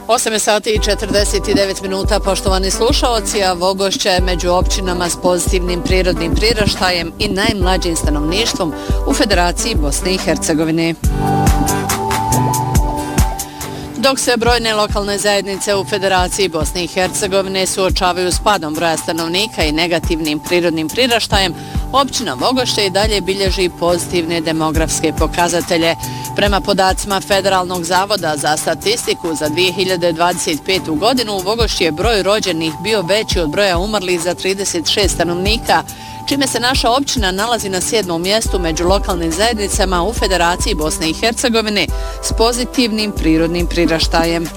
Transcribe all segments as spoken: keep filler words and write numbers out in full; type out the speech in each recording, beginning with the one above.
osam sati i četrdeset devet minuta, poštovani slušaoci, a Vogošća je među općinama s pozitivnim prirodnim priraštajem i najmlađim stanovništvom u Federaciji Bosne i Hercegovine. Dok se brojne lokalne zajednice u Federaciji Bosne i Hercegovine suočavaju s padom broja stanovnika i negativnim prirodnim priraštajem, općina Vogošća i dalje bilježi pozitivne demografske pokazatelje. Prema podacima Federalnog zavoda za statistiku za dvije hiljade dvadeset petu. godinu u Vogošći je broj rođenih bio veći od broja umrlih za trideset šest stanovnika, čime se naša općina nalazi na sedmom mjestu među lokalnim zajednicama u Federaciji Bosne i Hercegovine s pozitivnim prirodnim priraštajem.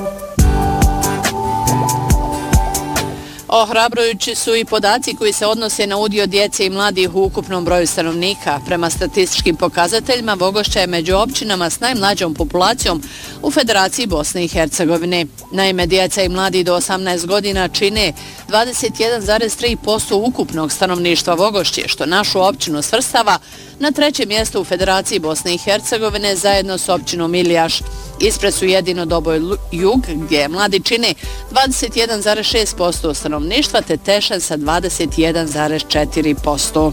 Ohrabrujući su i podaci koji se odnose na udio djece i mladih u ukupnom broju stanovnika. Prema statističkim pokazateljima, Vogošća je među općinama s najmlađom populacijom u Federaciji Bosne i Hercegovine. Naime, djeca i mladi do osamnaest godina čine dvadeset jedan zarez tri posto ukupnog stanovništva Vogošće, što našu općinu svrstava na treće mjesto u Federaciji Bosne i Hercegovine zajedno s općinom Iljaš. Ispred su jedino Doboj Jug, gdje mladi čine dvadeset jedan zarez šest posto stanovništva, te Tešan sa dvadeset jedan zarez četiri posto.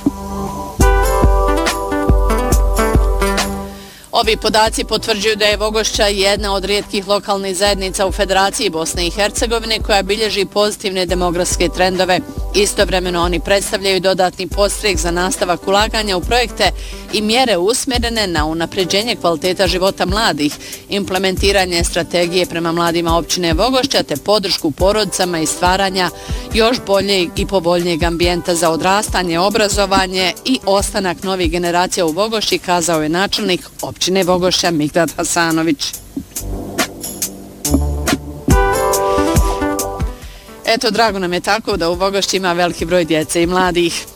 Ovi podaci potvrđuju da je Vogošća jedna od rijetkih lokalnih zajednica u Federaciji Bosne i Hercegovine koja bilježi pozitivne demografske trendove. Istovremeno oni predstavljaju dodatni podstrek za nastavak ulaganja u projekte i mjere usmjerene na unapređenje kvaliteta života mladih, implementiranje strategije prema mladima općine Vogošća te podršku porodicama i stvaranja još boljeg i povoljnijeg ambijenta za odrastanje, obrazovanje i ostanak novih generacija u Vogošći, kazao je načelnik općine Vogošća Migdad Hasanović. Eto, drago nam je tako da u Vogošći ima veliki broj djece i mladih.